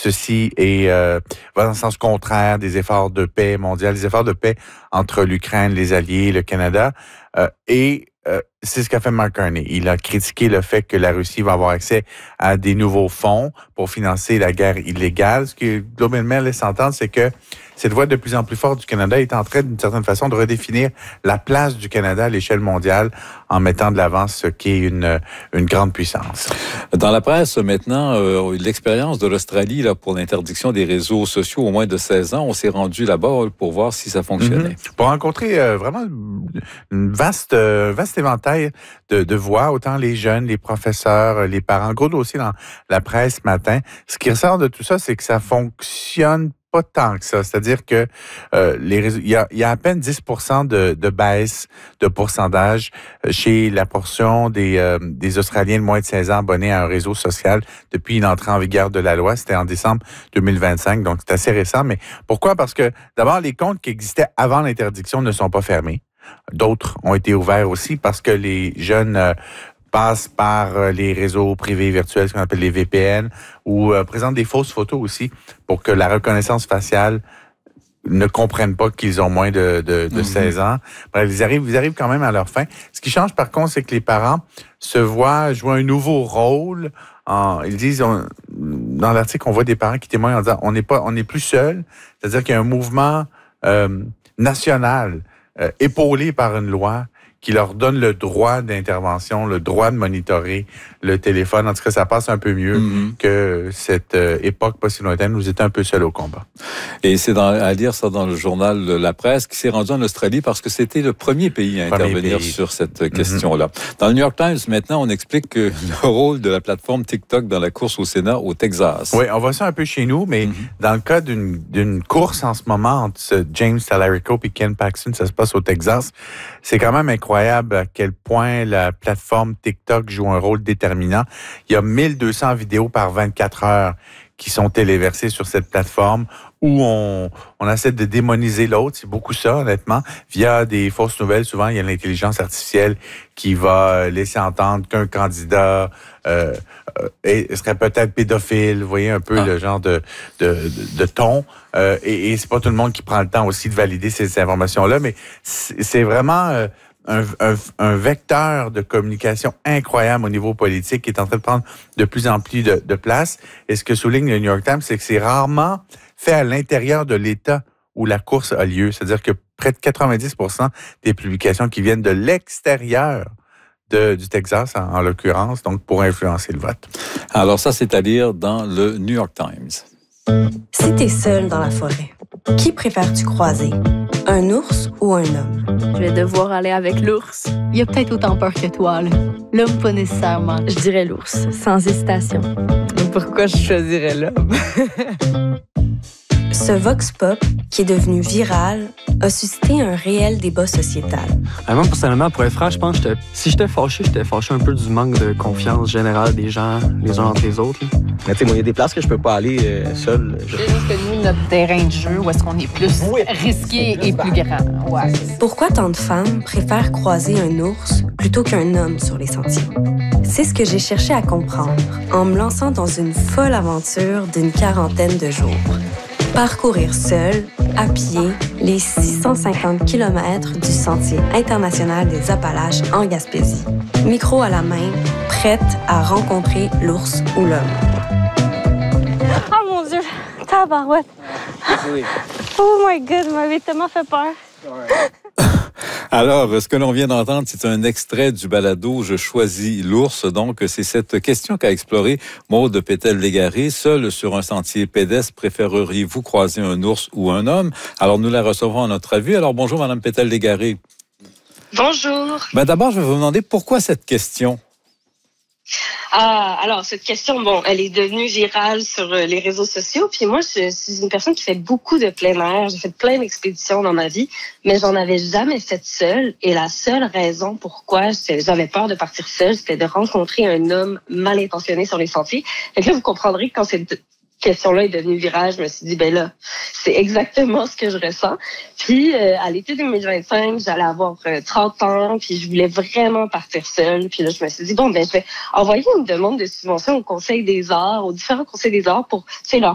ceci va dans le sens contraire des efforts de paix mondial, des efforts de paix entre l'Ukraine, les Alliés et le Canada. C'est ce qu'a fait Mark Carney. Il a critiqué le fait que la Russie va avoir accès à des nouveaux fonds pour financer la guerre illégale. Ce que globalement laisse entendre, c'est que cette voix de plus en plus forte du Canada est en train, d'une certaine façon, de redéfinir la place du Canada à l'échelle mondiale en mettant de l'avant ce qu'est une grande puissance. Dans la presse, maintenant, l'expérience de l'Australie là, pour l'interdiction des réseaux sociaux au moins de 16 ans, on s'est rendu là-bas pour voir si ça fonctionnait. Pour rencontrer vraiment une vaste éventail de voix, autant les jeunes, les professeurs, les parents. Gros dossier dans la presse ce matin. Ce qui ressort de tout ça, c'est que ça fonctionne pas tant que ça. C'est-à-dire que il y a à peine 10% de baisse de pourcentage chez la portion des Australiens de moins de 16 ans abonnés à un réseau social depuis une entrée en vigueur de la loi. C'était en décembre 2025, donc c'est assez récent. Mais pourquoi? Parce que d'abord, les comptes qui existaient avant l'interdiction ne sont pas fermés. D'autres ont été ouverts aussi parce que les jeunes passent par les réseaux privés virtuels, ce qu'on appelle les VPN, ou présentent des fausses photos aussi pour que la reconnaissance faciale ne comprenne pas qu'ils ont moins de 16 ans. Bref, ils arrivent quand même à leur fin. Ce qui change par contre, c'est que les parents se voient jouer un nouveau rôle. Ils disent, dans l'article, on voit des parents qui témoignent en disant on n'est plus seuls. C'est-à-dire qu'il y a un mouvement national épaulé par une loi qui leur donne le droit d'intervention, le droit de monitorer le téléphone. En tout cas, ça passe un peu mieux que cette époque pas si lointaine où ils étaient un peu seuls au combat. Et c'est à lire ça dans le journal de La Presse qui s'est rendu en Australie parce que c'était le premier pays à intervenir sur cette question-là. Dans le New York Times, maintenant, on explique que le rôle de la plateforme TikTok dans la course au Sénat au Texas. Oui, on voit ça un peu chez nous, mais dans le cas d'une course en ce moment entre James Talarico et Ken Paxton, ça se passe au Texas, c'est quand même incroyable à quel point la plateforme TikTok joue un rôle déterminant. Il y a 1200 vidéos par 24 heures qui sont téléversées sur cette plateforme où on essaie de démoniser l'autre. C'est beaucoup ça, honnêtement. Via des fausses nouvelles, souvent, il y a l'intelligence artificielle qui va laisser entendre qu'un candidat serait peut-être pédophile. Vous voyez un peu le genre de ton. Et c'est pas tout le monde qui prend le temps aussi de valider ces informations-là, mais c'est vraiment un vecteur de communication incroyable au niveau politique qui est en train de prendre de plus en plus de place. Et ce que souligne le New York Times, c'est que c'est rarement fait à l'intérieur de l'État où la course a lieu. C'est-à-dire que près de 90% des publications qui viennent de l'extérieur du Texas, en l'occurrence, donc pour influencer le vote. Alors ça, c'est à lire dans le New York Times. Si t'es seul dans la forêt, qui préfères-tu croiser? Un ours ou un homme? Je vais devoir aller avec l'ours. Il a peut-être autant peur que toi, là. L'homme, pas nécessairement. Je dirais l'ours, sans hésitation. Pourquoi je choisirais l'homme? Ce vox pop, qui est devenu viral, a suscité un réel débat sociétal. Moi, personnellement, pour être franc, je pense que si j'étais fâché un peu du manque de confiance générale des gens, les uns entre les autres. Mais tu sais, moi, il y a des places que je peux pas aller seul. C'est juste que nous, notre terrain de jeu, où est-ce qu'on est plus risqué et plus grand. Ouais. Pourquoi tant de femmes préfèrent croiser un ours plutôt qu'un homme sur les sentiers? C'est ce que j'ai cherché à comprendre en me lançant dans une folle aventure d'une quarantaine de jours. Parcourir seul, à pied, les 650 km du Sentier international des Appalaches en Gaspésie. Micro à la main, prête à rencontrer l'ours ou l'homme. Oh mon Dieu! Tabarouette! Oh my God, vous m'avez tellement fait peur. Alors, ce que l'on vient d'entendre, c'est un extrait du balado « Je choisis l'ours ». Donc, c'est cette question qu'a explorée Maude Pétel-Légaré. Seul sur un sentier pédestre, préféreriez-vous croiser un ours ou un homme? Alors, nous la recevons à notre avis. Alors, bonjour, Madame Pétel-Légaré. Bonjour. D'abord, je vais vous demander pourquoi cette question? Alors, cette question, elle est devenue virale sur les réseaux sociaux. Puis moi, je suis une personne qui fait beaucoup de plein air. J'ai fait plein d'expéditions dans ma vie, mais j'en avais jamais fait seule. Et la seule raison pourquoi j'avais peur de partir seule, c'était de rencontrer un homme mal intentionné sur les sentiers. Et là, vous comprendrez que quand cette question-là est devenue virale, je me suis dit, là, c'est exactement ce que je ressens. Puis, à l'été 2025, j'allais avoir 30 ans, puis je voulais vraiment partir seule. Puis là, je me suis dit, je vais envoyer une demande de subvention au Conseil des arts, aux différents conseils des arts pour, leur